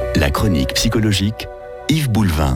La chronique psychologique, Yves Boulevin.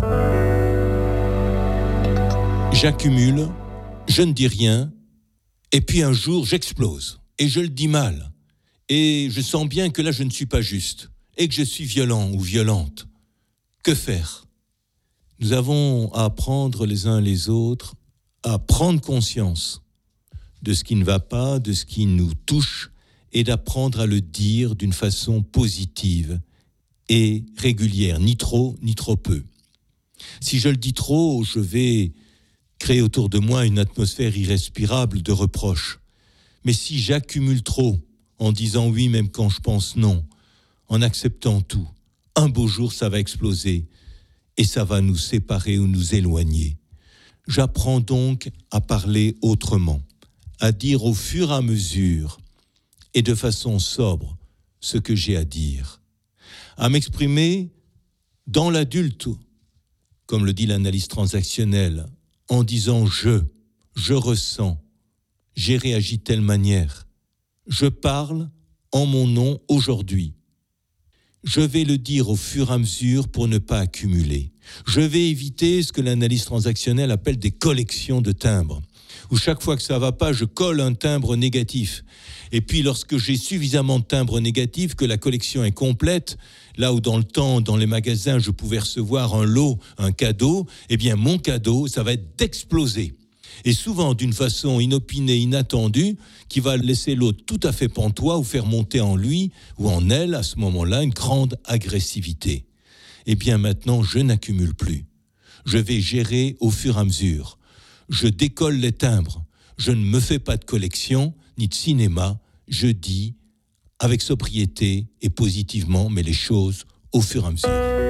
J'accumule, je ne dis rien, et puis un jour j'explose, et je le dis mal, et je sens bien que là je ne suis pas juste, et que je suis violent ou violente. Que faire ? Nous avons à apprendre les uns les autres à prendre conscience de ce qui ne va pas, de ce qui nous touche, et d'apprendre à le dire d'une façon positive et régulière, ni trop peu. Si je le dis trop, je vais créer autour de moi une atmosphère irrespirable de reproches. Mais si j'accumule trop, en disant oui même quand je pense non, en acceptant tout, un beau jour ça va exploser et ça va nous séparer ou nous éloigner. J'apprends donc à parler autrement, à dire au fur et à mesure et de façon sobre ce que j'ai à dire, à m'exprimer dans l'adulte, comme le dit l'analyse transactionnelle, en disant je ressens, j'ai réagi de telle manière, je parle en mon nom aujourd'hui. Je vais le dire au fur et à mesure pour ne pas accumuler. Je vais éviter ce que l'analyse transactionnelle appelle des collections de timbres, où chaque fois que ça va pas, je colle un timbre négatif. Et puis lorsque j'ai suffisamment de timbres négatifs, que la collection est complète, là où dans le temps, dans les magasins, je pouvais recevoir un lot, un cadeau, eh bien mon cadeau, ça va être d'exploser. Et souvent d'une façon inopinée, inattendue, qui va laisser l'autre tout à fait pantois ou faire monter en lui ou en elle, à ce moment-là, une grande agressivité. Eh bien maintenant, je n'accumule plus. Je vais gérer au fur et à mesure. Je décolle les timbres. Je ne me fais pas de collection, ni de cinéma. Je dis avec sobriété et positivement, mais les choses au fur et à mesure.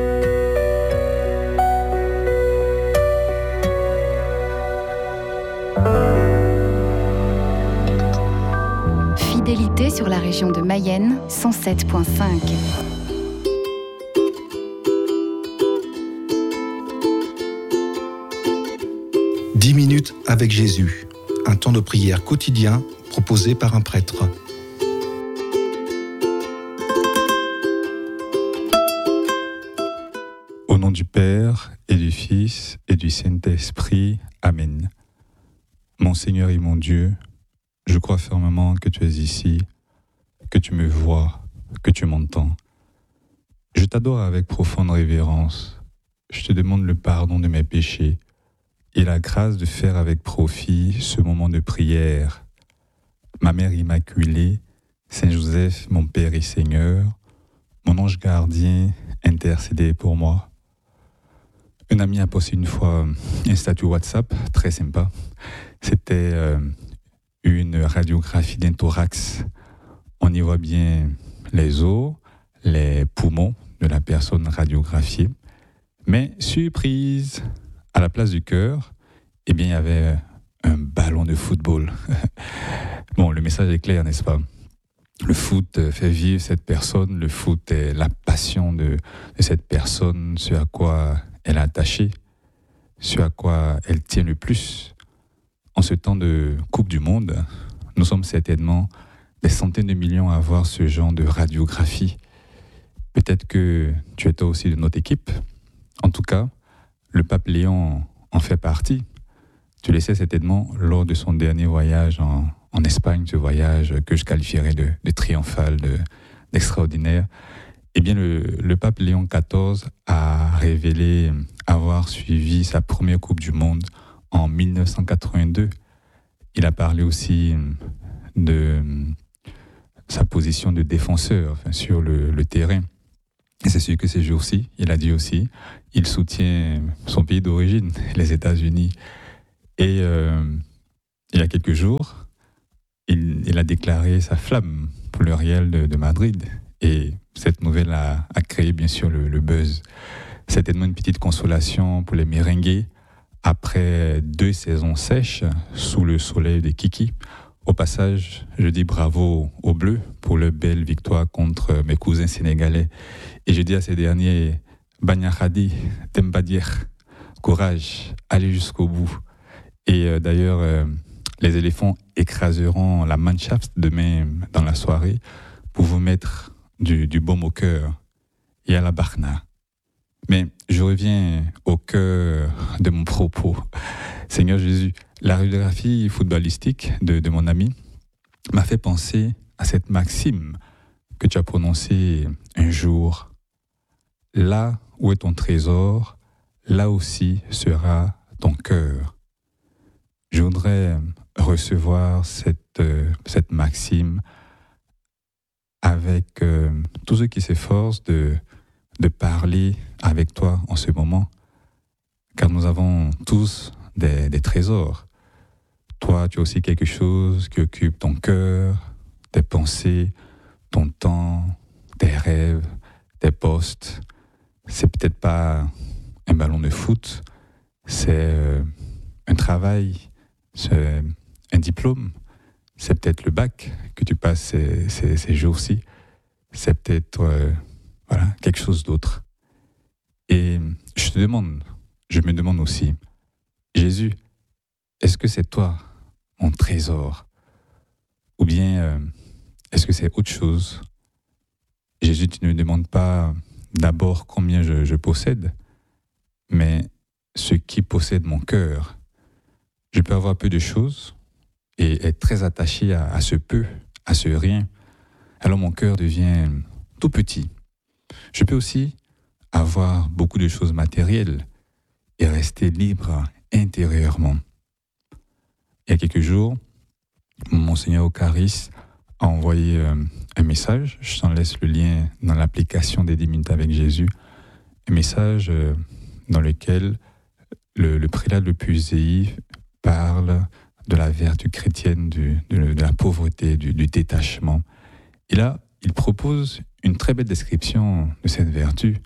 Fidélité sur la région de Mayenne, 107.5. « 10 minutes avec Jésus », un temps de prière quotidien proposé par un prêtre. Au nom du Père et du Fils et du Saint-Esprit, Amen. Mon Seigneur et mon Dieu, je crois fermement que tu es ici, que tu me vois, que tu m'entends. Je t'adore avec profonde révérence. Je te demande le pardon de mes péchés et la grâce de faire avec profit ce moment de prière. Ma Mère Immaculée, Saint Joseph, mon Père et Seigneur, mon ange gardien, intercédez pour moi. Un ami a posté une fois un statut WhatsApp, très sympa. C'était une radiographie d'un thorax. On y voit bien les os, les poumons de la personne radiographiée. Mais surprise, à la place du cœur, eh bien, il y avait un ballon de football. Bon, le message est clair, n'est-ce pas ? Le foot fait vivre cette personne, le foot est la passion de cette personne, ce à quoi elle est attachée, ce à quoi elle tient le plus. En ce temps de Coupe du Monde, nous sommes certainement des centaines de millions à voir ce genre de radiographie. Peut-être que tu es toi aussi de notre équipe. En tout cas, le pape Léon en fait partie. Tu le sais certainement lors de son dernier voyage en Espagne, ce voyage que je qualifierais de triomphal, d'extraordinaire. Eh bien, le pape Léon XIV a révélé avoir suivi sa première Coupe du Monde en 1982. Il a parlé aussi de sa position de défenseur sur le terrain. Et c'est sûr que ces jours-ci, il a dit aussi, il soutient son pays d'origine, les États-Unis. Et il y a quelques jours, il a déclaré sa flamme pour le Real de Madrid. Et cette nouvelle a créé bien sûr le buzz. Certainement une petite consolation pour les merengues après 2 saisons sèches sous le soleil de Kiki. Au passage, je dis bravo aux Bleus pour leur belle victoire contre mes cousins sénégalais. Et je dis à ces derniers, Banyahadi, Tembadier, courage, allez jusqu'au bout. Et d'ailleurs, les éléphants écraseront la Mannschaft demain dans la soirée pour vous mettre du baume au cœur. et à la Barna. Mais je reviens au cœur de mon propos. Seigneur Jésus, la radiographie footballistique de mon ami m'a fait penser à cette maxime que tu as prononcée un jour. Là où est ton trésor, là aussi sera ton cœur. Je voudrais recevoir cette maxime avec tous ceux qui s'efforcent de parler avec toi en ce moment, car nous avons tous des trésors. Toi, tu as aussi quelque chose qui occupe ton cœur, tes pensées, ton temps, tes rêves, tes postes. C'est peut-être pas un ballon de foot, c'est un travail, c'est un diplôme, c'est peut-être le bac que tu passes ces jours-ci, c'est peut-être quelque chose d'autre. Et je me demande aussi, Jésus, est-ce que c'est toi mon trésor? Ou bien est-ce que c'est autre chose? Jésus, tu ne me demandes pas d'abord combien je possède, mais ce qui possède mon cœur. Je peux avoir peu de choses et être très attaché à ce peu, à ce rien. Alors mon cœur devient tout petit. Je peux aussi avoir beaucoup de choses matérielles et rester libre intérieurement. Il y a quelques jours, Monseigneur Ocaris a envoyé un message. Je t'en laisse le lien dans l'application des 10 minutes avec Jésus. Un message dans lequel le prélat de Puiséi parle de la vertu chrétienne, de la pauvreté, du détachement. Et là, il propose une très belle description de cette vertu.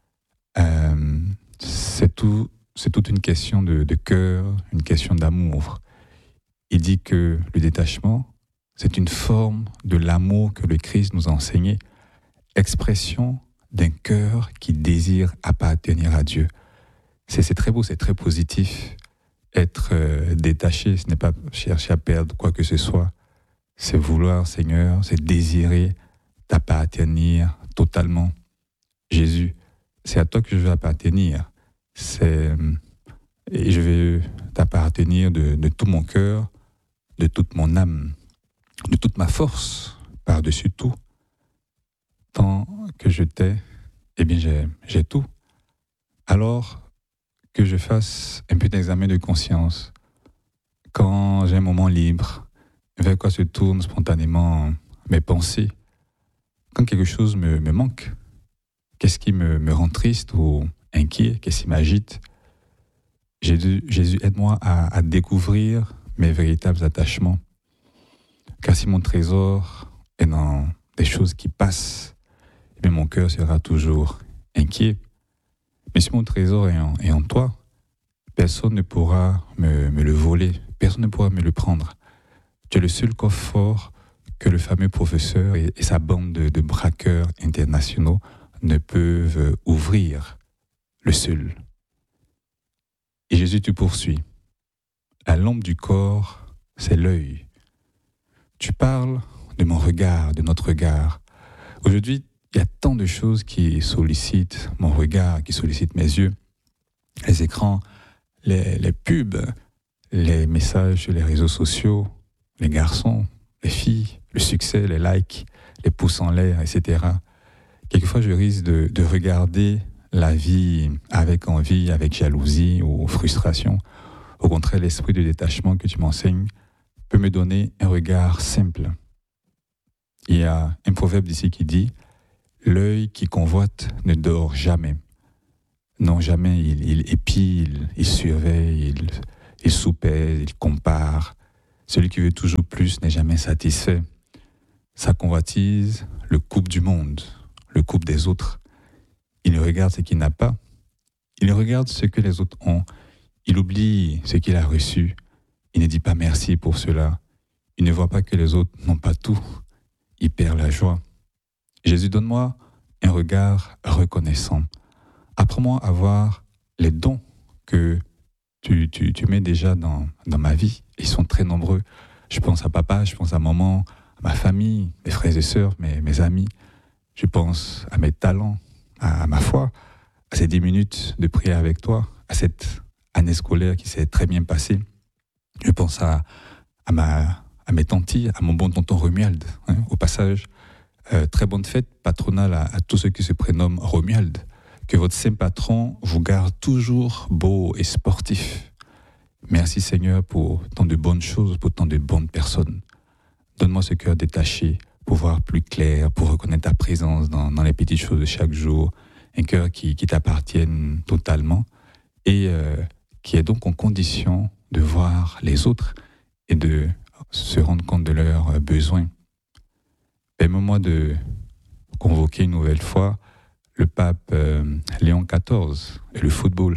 C'est toute une question de cœur, une question d'amour. Il dit que le détachement, c'est une forme de l'amour que le Christ nous a enseigné, expression d'un cœur qui désire appartenir à Dieu. C'est très beau, c'est très positif. Être détaché, ce n'est pas chercher à perdre quoi que ce soit. C'est vouloir, Seigneur, c'est désirer t'appartenir totalement. Jésus, c'est à toi que je veux appartenir. Et je veux t'appartenir de tout mon cœur, de toute mon âme, de toute ma force, par-dessus tout. Tant que je t'ai, eh bien j'ai tout. Alors que je fasse un peu d'examen de conscience. Quand j'ai un moment libre, vers quoi se tournent spontanément mes pensées? Quand quelque chose me manque, qu'est-ce qui me rend triste ou inquiet? Qu'est-ce qui m'agite? Jésus, aide-moi à découvrir mes véritables attachements. Car si mon trésor est dans des choses qui passent, eh mon cœur sera toujours inquiet. Mais si mon trésor est en toi, personne ne pourra me le voler, personne ne pourra me le prendre. Tu es le seul coffre-fort que le fameux professeur et sa bande de braqueurs internationaux ne peuvent ouvrir, le seul. Et Jésus te poursuit. La lampe du corps, c'est l'œil. Tu parles de mon regard, de notre regard. Aujourd'hui, il y a tant de choses qui sollicitent mon regard, qui sollicitent mes yeux. Les écrans, les pubs, les messages sur les réseaux sociaux, les garçons, les filles, le succès, les likes, les pouces en l'air, etc. Quelquefois, je risque de regarder la vie avec envie, avec jalousie ou frustration. Au contraire, l'esprit de détachement que tu m'enseignes peut me donner un regard simple. Il y a un proverbe d'ici qui dit « L'œil qui convoite ne dort jamais ». Non, jamais. Il épie, il surveille, il soupèse, il compare. Celui qui veut toujours plus n'est jamais satisfait. Sa convoitise le coupe du monde, le coupe des autres. Il regarde ce qu'il n'a pas. Il regarde ce que les autres ont. Il oublie ce qu'il a reçu. Il ne dit pas merci pour cela. Il ne voit pas que les autres n'ont pas tout. Il perd la joie. Jésus, donne-moi un regard reconnaissant. Apprends-moi à voir les dons que tu mets déjà dans ma vie. Ils sont très nombreux. Je pense à papa, je pense à maman, à ma famille, mes frères et sœurs, mes amis. Je pense à mes talents, à ma foi, à ces 10 minutes de prière avec toi, à cette année scolaire qui s'est très bien passée. Je pense à mes tantilles, à mon bon tonton Romuald, au passage. Très bonne fête patronale à tous ceux qui se prénomment Romuald. Que votre saint patron vous garde toujours beau et sportif. Merci Seigneur pour tant de bonnes choses, pour tant de bonnes personnes. Donne-moi ce cœur détaché pour voir plus clair, pour reconnaître ta présence dans les petites choses de chaque jour. Un cœur qui t'appartienne totalement et qui est donc en condition de voir les autres et de se rendre compte de leurs besoins. Permets-moi de convoquer une nouvelle fois le pape Léon XIV et le football.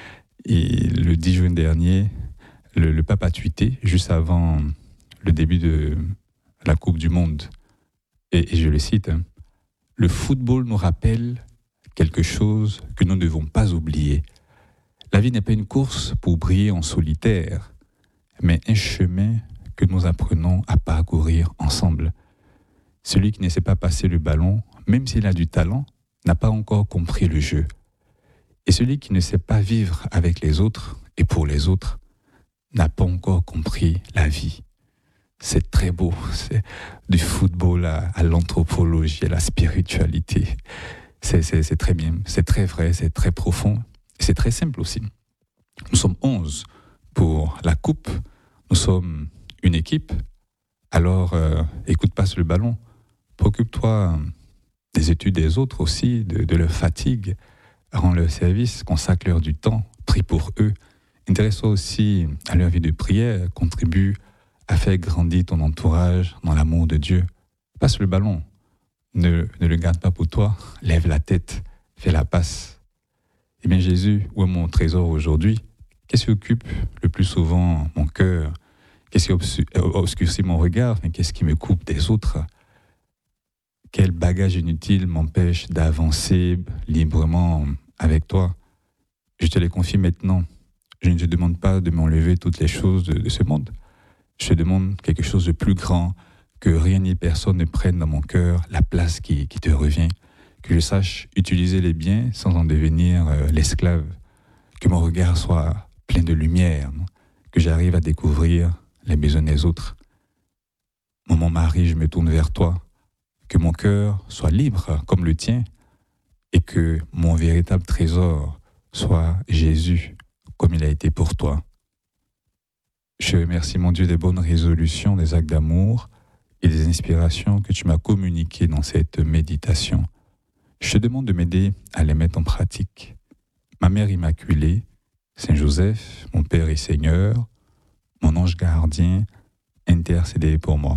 Et le 10 juin dernier, le pape a tweeté juste avant le début de la Coupe du Monde. Et je le cite, « Le football nous rappelle quelque chose que nous ne devons pas oublier. La vie n'est pas une course pour briller en solitaire, mais un chemin que nous apprenons à parcourir ensemble. Celui qui ne sait pas passer le ballon, même s'il a du talent, n'a pas encore compris le jeu. Et celui qui ne sait pas vivre avec les autres et pour les autres n'a pas encore compris la vie. » C'est très beau, c'est du football à l'anthropologie, à la spiritualité. C'est très bien, c'est très vrai, c'est très profond, c'est très simple aussi. Nous sommes 11 pour la coupe, nous sommes une équipe, alors écoute, passe le ballon, préoccupe-toi des études des autres aussi, de leur fatigue, rends leur service, consacre-leur du temps, prie pour eux, intéresse-toi aussi à leur vie de prière, contribue à faire grandir ton entourage dans l'amour de Dieu. Passe le ballon, ne le garde pas pour toi, lève la tête, fais la passe. Eh bien Jésus, où est mon trésor aujourd'hui? Qu'est-ce qui occupe le plus souvent mon cœur? Qu'est-ce qui obscurcit mon regard? Mais qu'est-ce qui me coupe des autres? Quel bagage inutile m'empêche d'avancer librement avec toi? Je te les confie maintenant. Je ne te demande pas de m'enlever toutes les choses de ce monde. Je te demande quelque chose de plus grand, que rien ni personne ne prenne dans mon cœur la place qui te revient, que je sache utiliser les biens sans en devenir l'esclave, que mon regard soit plein de lumière, que j'arrive à découvrir les besoins des autres. Mon mari, je me tourne vers toi, que mon cœur soit libre comme le tien et que mon véritable trésor soit Jésus comme il a été pour toi. Je remercie mon Dieu des bonnes résolutions, des actes d'amour et des inspirations que tu m'as communiquées dans cette méditation. Je te demande de m'aider à les mettre en pratique. Ma Mère Immaculée, Saint Joseph, mon Père et Seigneur, mon ange gardien, intercédez pour moi.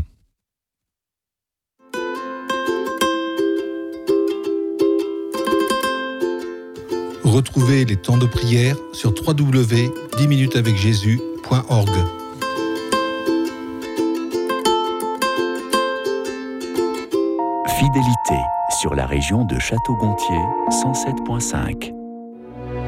Retrouvez les temps de prière sur www.10minutesavecjésus.org. Fidélité sur la région de Château-Gontier 107.5.